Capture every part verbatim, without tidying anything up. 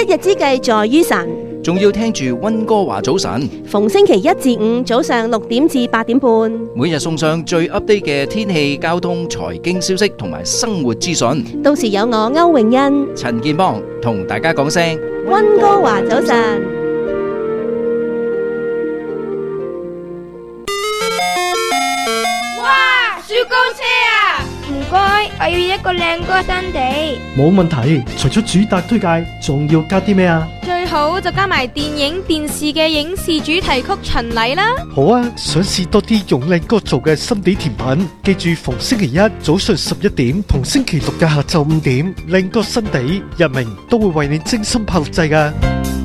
一日之計在於晨， 仲要聽住溫哥華早晨， 逢星期一至五早上六點至八點半， 每日送上最 update 嘅天氣、交通、財經消息同埋生活資訊。 到時有我歐永欣、 陳建邦同大家講聲溫哥華早晨。 哇！雪糕車啊！唔該，我要一個靚歌新地。 冇問題，除咗主打推介，仲要加啲咩啊？ 最好就加埋電影、電視嘅影視主題曲巡禮啦。 好啊，想試多啲用靚歌做嘅心地甜品，記住逢星期一早上十一點同星期六嘅下晝五點，靚歌新地日明都會為你精心拍錄製㗎。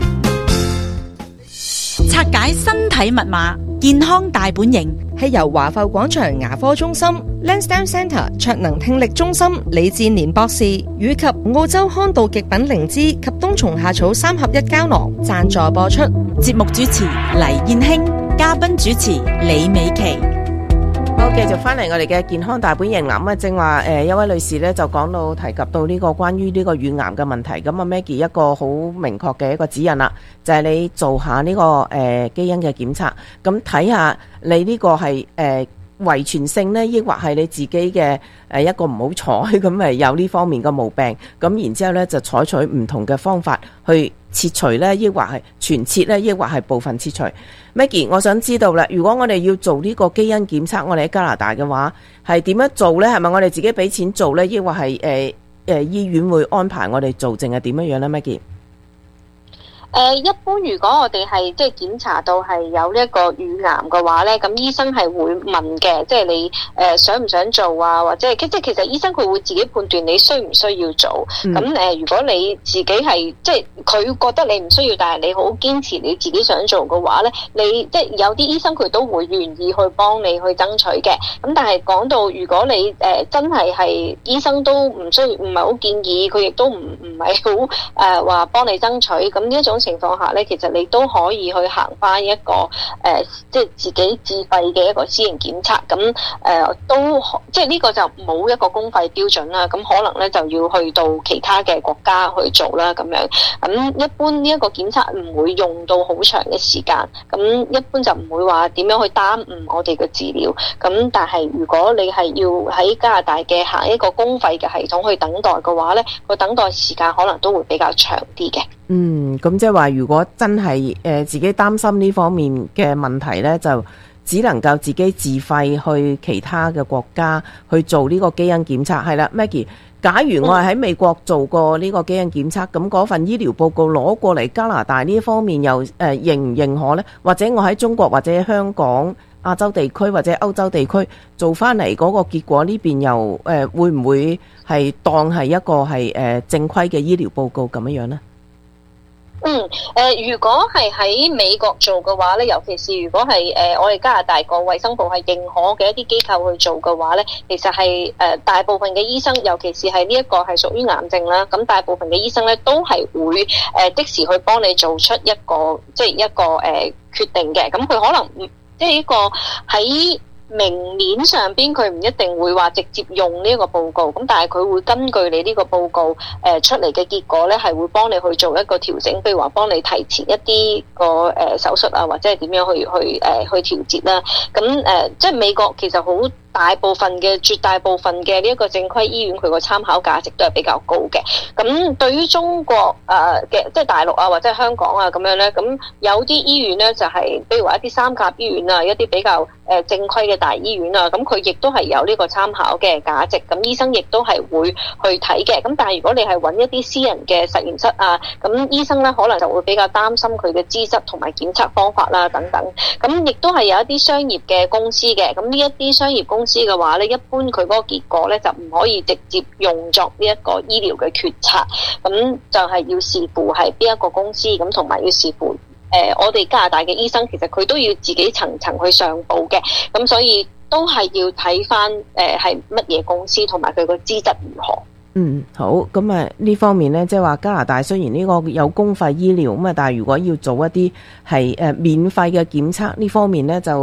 拆解身體密碼，健康大本營係由華埠廣場牙科中心、Lansdowne Centre 卓能聽力中心李志年博士以及澳洲康道極品靈芝及冬蟲夏草三合一膠囊贊助播出。 節目主持黎燕卿，嘉賓主持李美琪。 好，繼續翻嚟我哋嘅健康大本營啦。咁啊，正話誒，一位女士咧就講到提及到呢個關於呢個乳癌嘅問題。咁啊 ，Maggie 一個好明確嘅一個指引啦，就係、是、你做下呢、這個誒、呃、基因嘅檢測，咁睇下你呢個係誒。呃遺傳性呢，抑或係你自己嘅誒一個唔好彩咁咪有呢方面嘅毛病，咁然之後呢，就採取唔同嘅方法去切除呢，抑或係全切呢，抑或係部分切除。Maggie， 我想知道啦，如果我哋要做呢個基因檢測，我哋喺加拿大嘅話係點樣做呢？係咪我哋自己俾錢做呢？抑或係誒誒醫院會安排我哋做，定係點樣樣呢 Maggie？ 誒、呃，一般如果我哋係即係檢查到係有呢一個乳癌嘅話咧，咁醫生係會問嘅，即係你誒、呃、想唔想做啊，或者係即係其實醫生佢會自己判斷你需唔需要做。咁誒、嗯呃，如果你自己係即係佢覺得你唔需要，但係你好堅持你自己想做嘅話咧，你即係有啲醫生佢都會願意去幫你去爭取嘅。咁但係講到如果你誒、呃、真係係醫生都唔需要，唔係好建議，佢亦都唔唔係好誒話幫你爭取。咁呢一種情況下咧，其實你都可以去行翻一個誒、呃，即係自己自費嘅一個私營檢測。咁誒、呃、都即係呢個就冇一個公費標準啦。咁可能咧就要去到其他嘅國家去做啦，咁樣。咁一般呢一個檢測唔會用到好長嘅時間。咁一般就唔會話點樣去耽誤我哋嘅治療。咁但係如果你係要喺加拿大嘅行一個公費嘅系統去等待嘅話咧，個等待時間可能都會比較長啲嘅。 嗯，咁即係話，如果真係誒、呃、自己擔心呢方面嘅問題呢，就只能夠自己自費去其他嘅國家去做呢個基因檢測。係啦 ，Maggie， 假如我係喺美國做過呢個基因檢測，咁嗰份醫療報告攞過嚟加拿大呢一方面又誒、呃、認唔認可呢？或者我喺中國或者香港、亞洲地區或者歐洲地區做翻嚟嗰個結果呢邊又誒、呃、會唔會係當係一個係誒、呃、正規嘅醫療報告咁樣樣呢？ 嗯，誒、呃，如果係喺美國做嘅話咧，尤其是如果係誒、呃、我哋加拿大個衛生部係認可嘅一啲機構去做嘅話咧，其實係誒、呃、大部分嘅醫生，尤其是係呢一個係屬於癌症啦，咁大部分嘅醫生咧都係會誒、呃、即時去幫你做出一個即係一個誒、呃、決定嘅，咁佢可能即係一個喺明面上邊佢唔一定會話直接用呢一個報告，咁但係佢會根據你呢個報告誒、呃、出嚟嘅結果咧，係會幫你去做一個調整，譬如話幫你提前一啲個誒、呃、手術啊，或者係點樣去去誒、呃、去調節啦。咁誒、呃、即係美國其實好大部分嘅絕大部分嘅呢一個正規醫院，佢個參考價值都係比較高嘅。咁對於中國誒嘅、呃、即係大陸啊或者係香港啊咁樣咧，咁有啲醫院咧就係、是、譬如話一啲三甲醫院啊，一啲比較誒正規嘅大醫院啊，咁佢亦都係有呢個參考嘅價值。咁醫生亦都係會去睇嘅。咁但係如果你係揾一啲私人嘅實驗室啊，咁醫生咧可能就會比較擔心佢嘅資質同埋檢測方法啦等等。咁亦都係有一啲商業嘅公司嘅。咁呢一啲商業公司嘅話咧，一般佢嗰個結果咧就唔可以直接用作呢一個醫療嘅決策。咁就係要視乎係邊一個公司，咁同埋要視乎。誒、呃，我哋加拿大嘅醫生其實佢都要自己層層去上報嘅，咁所以都係要睇翻誒係乜嘢公司同埋佢個資質如何。 嗯，好，咁啊呢方面呢，即係話加拿大雖然呢個有公費醫療咁啊，但係如果要做一啲係誒免費嘅檢測呢方面呢，就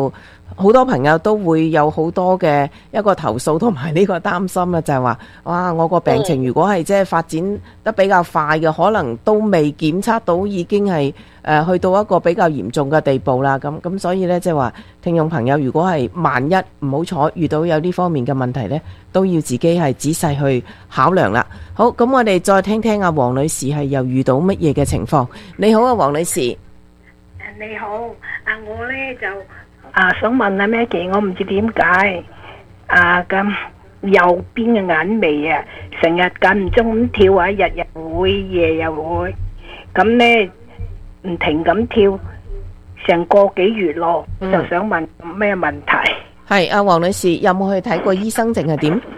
好多朋友都會有好多嘅一個投訴同埋呢個擔心啊，就係話哇，我個病情如果係即係發展得比較快嘅，可能都未檢測到已經係誒、呃、去到一個比較嚴重嘅地步啦。咁咁所以呢，即係話聽眾朋友，如果係萬一唔好彩遇到有呢方面嘅問題呢，都要自己係仔細去考量啦。好，咁我哋再聽聽阿黃女士係又遇到乜嘢嘅情況。你好啊，黃女士。 你好，啊我呢就啊想問下Maggie，我唔知點解啊咁右邊嘅眼眉啊，成日間唔中咁跳啊，日日會，夜又會，咁呢唔停咁跳，成個幾月咯，嗯、就想問咩問題？ 係阿黃女士，有冇去睇過醫生定係點？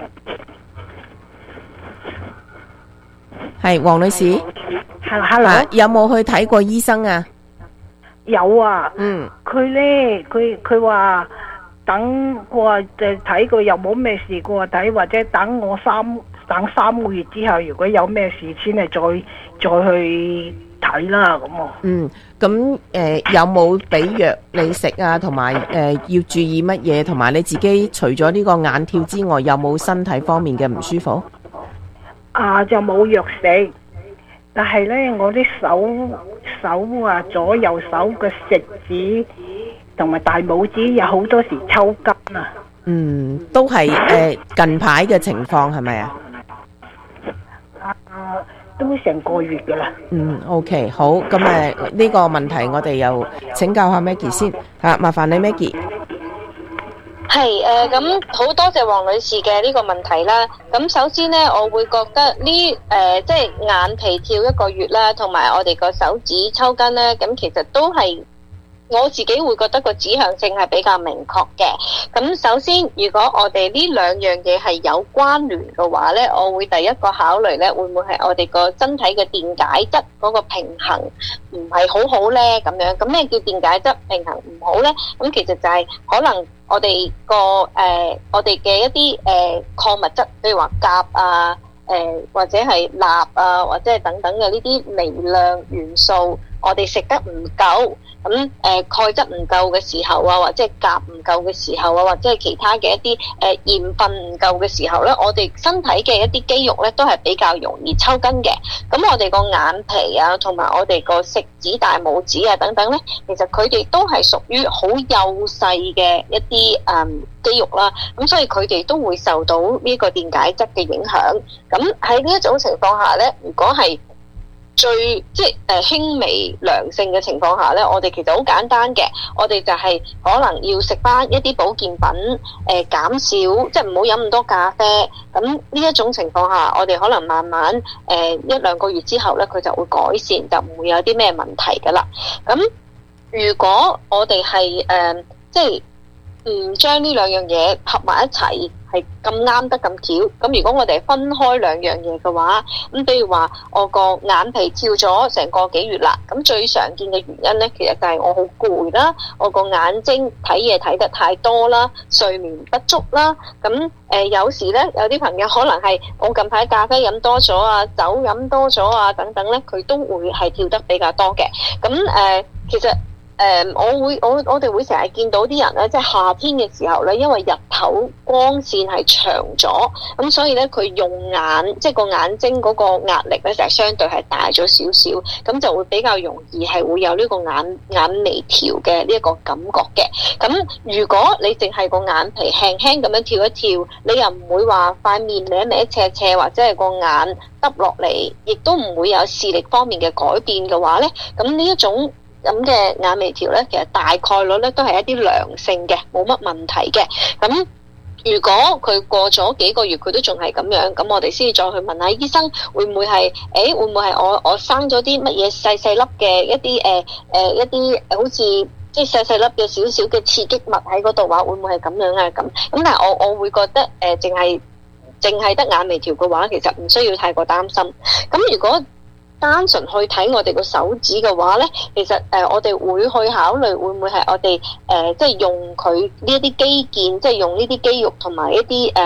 係黃女士 ，hello， 有冇去睇過醫生啊？ 有啊， 嗯， 佢咧，佢佢話等我話就睇過又冇咩事，佢話睇或者等我三等三個月之後，如果有咩事先係再再去睇啦咁啊。 嗯，咁誒、呃、有冇俾藥你食啊？同埋誒要注意乜嘢？同埋你自己除咗呢個眼跳之外，有冇身體方面嘅唔舒服？ 啊，就冇藥食。但係咧，我啲手手啊，左右手嘅食指同埋大拇指有好多時抽筋啊。嗯， 都係誒、呃、近排嘅情況係咪啊？ 啊，都成個月噶啦。 嗯 ，OK， 好，咁誒呢個問題我哋又請教下 Maggie 先吓，麻煩你 Maggie。 係誒，咁好多謝黃女士嘅呢個問題啦。咁首先呢，我會覺得呢誒、呃，即係眼皮跳一個月啦，同埋我哋個手指抽筋呢，咁其實都係我自己會覺得個指向性係比較明確嘅。咁首先，如果我哋呢兩樣嘢係有關聯嘅話呢，我會第一個考慮呢，會唔會係我哋個身體嘅電解質嗰個平衡唔係好好呢？咁樣，咁咩叫電解質平衡唔好呢？咁其實就係可能我哋個誒，我哋嘅一啲誒礦物質，譬如話鉀啊，誒、呃、或者係鈉啊，或者係等等嘅呢啲微量元素，我哋食得唔夠。咁誒、呃、鈣質唔夠嘅時候啊，或者係鉀唔夠嘅時候啊，或者係其他嘅一啲誒鹽分唔夠嘅時候咧，我哋身體嘅一啲肌肉咧都係比較容易抽筋嘅。咁我哋個眼皮啊，同埋我哋個食指、大拇指啊等等咧，其實佢哋都係屬於好幼細嘅一啲誒、嗯、肌肉啦。咁所以佢哋都會受到呢個電解質嘅影響。咁喺呢一種情況下咧，如果係最即係誒輕微良性嘅情況下咧，我哋其實好簡單嘅，我哋就係可能要食翻一啲保健品，誒、呃、減少即係唔好飲咁多咖啡。咁呢一種情況下，我哋可能慢慢誒、呃、一兩個月之後咧，佢就會改善，就唔會有啲咩問題噶啦。咁如果我哋係誒即係唔將呢兩樣嘢合埋一齊，係咁啱得咁巧。咁如果我哋分開兩樣嘢嘅話，咁比如話我個眼皮跳咗成個幾月啦，咁最常見嘅原因呢，其實就係我好攰啦，我個眼睛睇嘢睇得太多啦，睡眠不足啦。咁誒、呃、有時呢，有啲朋友可能係我近排咖啡飲多咗啊，酒飲多咗啊等等呢，佢都會係跳得比較多嘅。咁誒、呃、其實。誒、嗯，我會我我哋會成日見到啲人咧，即係夏天嘅時候咧，因為日頭光線係長咗，咁所以咧佢用眼即係個眼睛嗰個壓力咧，就係相對係大咗少少，咁就會比較容易係會有呢個眼眼眉跳嘅呢一個感覺嘅。咁如果你淨係個眼皮輕輕咁樣跳一跳，你又唔會話塊面歪歪斜斜，或者係個眼耷落嚟，亦都唔會有視力方面嘅改變嘅話咧，咁呢一種咁嘅眼眉跳咧，其實大概率咧都係一啲良性嘅，冇乜問題嘅。咁如果佢過咗幾個月佢都仲係咁樣，咁我哋先至再去問下醫生，會唔會係誒會唔會係我我生咗啲乜嘢細細粒嘅一啲誒誒一啲好似即係細細粒嘅少少嘅刺激物喺嗰度話，會唔會係咁樣啊？咁咁但係我我會覺得誒淨係淨係得眼眉跳嘅話，其實唔需要太過擔心。咁如果單純去睇我哋個手指嘅話咧，其實誒、呃、我哋會去考慮會唔會係我哋誒、呃、即係用佢呢一啲肌腱，即係用呢啲肌肉同埋一啲誒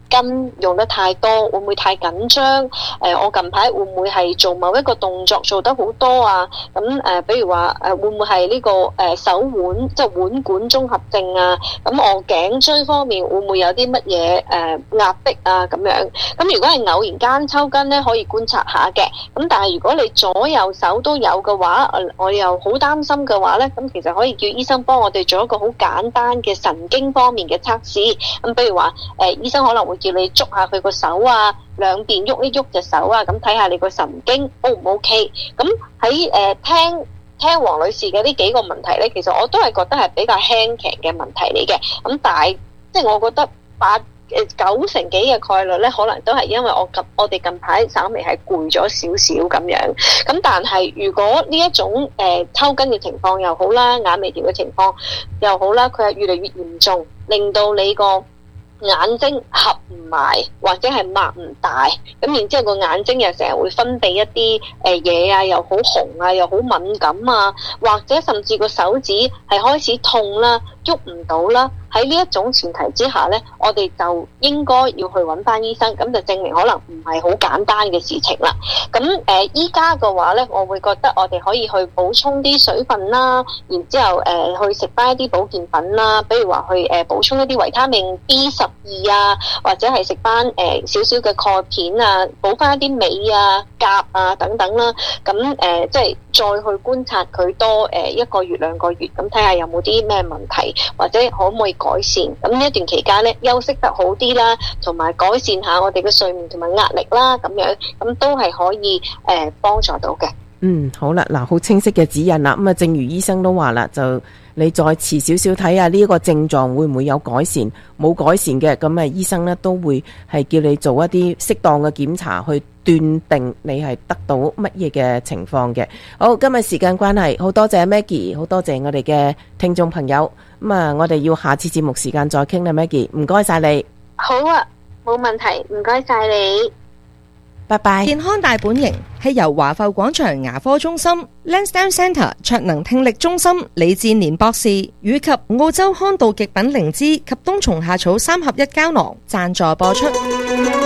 筋用得太多，會唔會太緊張？誒、呃，我近排會唔會係做某一個動作做得好多啊？咁誒、呃，比如話誒、呃，會唔會係呢、這個誒、呃、手腕即係腕管綜合症啊？咁我頸椎方面會唔會有啲乜嘢誒壓迫啊？咁樣咁如果係偶然間抽筋咧，可以觀察下嘅。咁但係如果你左右手都有嘅話，我又好擔心嘅話咧，咁其實可以叫醫生幫我哋做一個好簡單嘅神經方面嘅測試。咁比如話誒、呃，醫生可能會叫你捉下佢個手啊，兩邊喐一喐隻手啊，咁睇下你個神經 O 唔 OK。咁喺誒聽聽黃女士嘅呢幾個問題咧，其實我都係覺得係比較輕騎嘅問題嚟嘅。咁但係即係我覺得八誒九成幾嘅概率咧，可能都係因為我近我哋近排稍微係攰咗少少咁樣。咁但係如果呢一種誒、呃、抽筋嘅情況又好啦，眼眉條嘅情況又好啦，佢係越嚟越嚴重，令到你個眼睛合唔埋或者係擘唔大，咁然之後個眼睛又成日會分泌一啲誒嘢啊，又好紅啊，又好敏感啊，或者甚至個手指係開始痛啦，喐唔到啦。喺呢一種前提之下呢，我哋就應該要去揾翻醫生，咁就證明可能唔係好簡單嘅事情啦。咁誒依家嘅話呢，我會覺得我哋可以去補充啲水分啦，然之後誒、呃、去食翻一啲保健品啦，比如話去誒、呃、補充一啲維他命 B 十二啊，或者係食翻誒少少嘅鈣片啊，補翻一啲鎂啊、鉀啊等等啦。咁誒、呃、即係再去觀察佢多誒一個月兩個月，咁睇下有冇啲咩問題，或者可唔可以改善。咁呢一段期間咧，休息得好啲啦，同埋改善下我哋嘅睡眠同埋壓力啦，咁樣咁都係可以誒幫助到嘅。 嗯，好啦，嗱，好清晰嘅指引啦。咁啊，正如醫生都話啦，就你再遲少少睇下呢一個症狀會唔會有改善，冇改善嘅，咁啊，醫生呢都會係叫你做一啲適當嘅檢查，去斷定你係得到乜嘢嘅情況嘅。好，今日時間關係，好多謝 Maggie， 好多謝我哋嘅聽眾朋友。咁啊，我哋要下次節目時間再傾啦 ，Maggie， 唔該晒你。 好啊，冇問題，唔該晒你。 拜拜。 健康大本營係由華埠廣場牙科中心、Lansdowne Centre 卓能聽力中心李志年博士以及澳洲康道極品靈芝及冬蟲夏草三合一膠囊贊助播出。